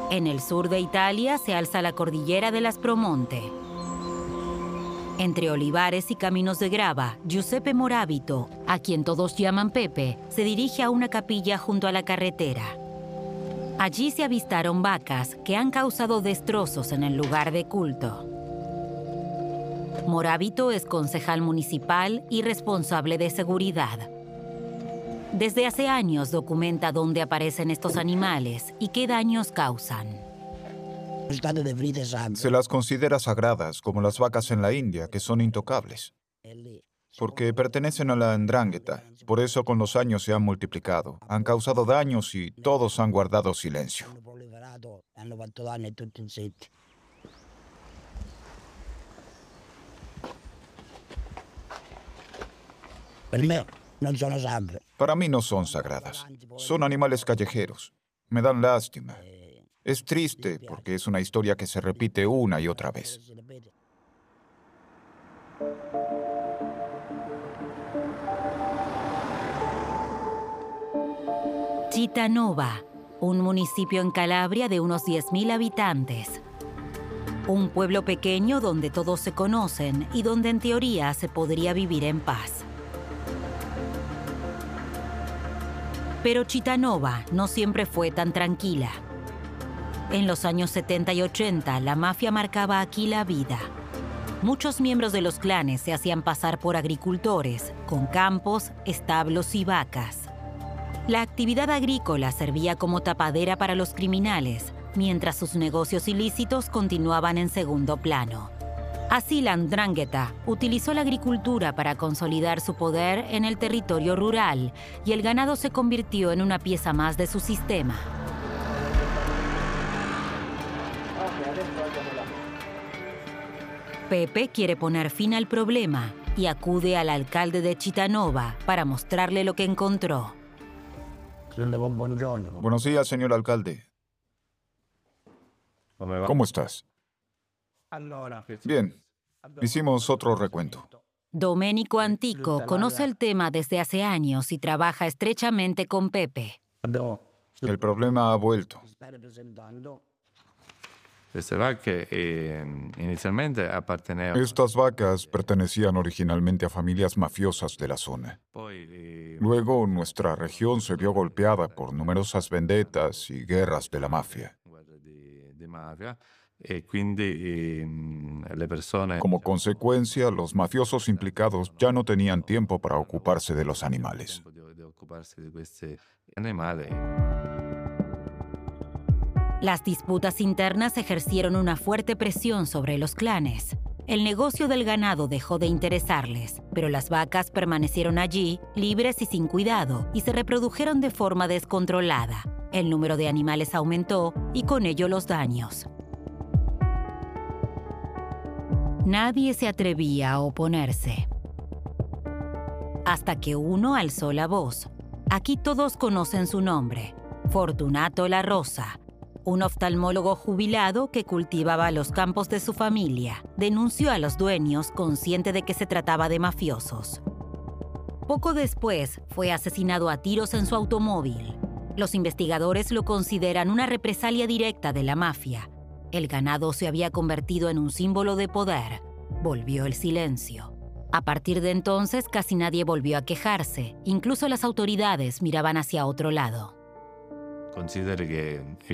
En el sur de Italia se alza la cordillera del Aspromonte. Entre olivares y caminos de grava, Giuseppe Moravito, a quien todos llaman Pepe, se dirige a una capilla junto a la carretera. Allí se avistaron vacas que han causado destrozos en el lugar de culto. Moravito es concejal municipal y responsable de seguridad. Desde hace años documenta dónde aparecen estos animales y qué daños causan. Se las considera sagradas, como las vacas en la India, que son intocables, porque pertenecen a la 'ndrangheta. Por eso con los años se han multiplicado, han causado daños y todos han guardado silencio. Para mí no son sagradas, son animales callejeros. Me dan lástima. Es triste porque es una historia que se repite una y otra vez. Citanova, un municipio en Calabria de unos 10.000 habitantes. Un pueblo pequeño donde todos se conocen y donde en teoría se podría vivir en paz. Pero Citanova no siempre fue tan tranquila. En los años 70 y 80, la mafia marcaba aquí la vida. Muchos miembros de los clanes se hacían pasar por agricultores, con campos, establos y vacas. La actividad agrícola servía como tapadera para los criminales, mientras sus negocios ilícitos continuaban en segundo plano. Así la 'ndrangheta utilizó la agricultura para consolidar su poder en el territorio rural y el ganado se convirtió en una pieza más de su sistema. Pepe quiere poner fin al problema y acude al alcalde de Citanova para mostrarle lo que encontró. Buenos días, señor alcalde. ¿Cómo estás? Bien, hicimos otro recuento. Domenico Antico conoce el tema desde hace años y trabaja estrechamente con Pepe. El problema ha vuelto. Estas vacas pertenecían originalmente a familias mafiosas de la zona. Luego, nuestra región se vio golpeada por numerosas vendetas y guerras de la mafia. Como consecuencia, los mafiosos implicados ya no tenían tiempo para ocuparse de los animales. Las disputas internas ejercieron una fuerte presión sobre los clanes. El negocio del ganado dejó de interesarles, pero las vacas permanecieron allí, libres y sin cuidado, y se reprodujeron de forma descontrolada. El número de animales aumentó y con ello los daños. Nadie se atrevía a oponerse. Hasta que uno alzó la voz. Aquí todos conocen su nombre: Fortunato La Rosa. Un oftalmólogo jubilado que cultivaba los campos de su familia, denunció a los dueños consciente de que se trataba de mafiosos. Poco después, fue asesinado a tiros en su automóvil. Los investigadores lo consideran una represalia directa de la mafia. El ganado se había convertido en un símbolo de poder. Volvió el silencio. A partir de entonces, casi nadie volvió a quejarse. Incluso las autoridades miraban hacia otro lado.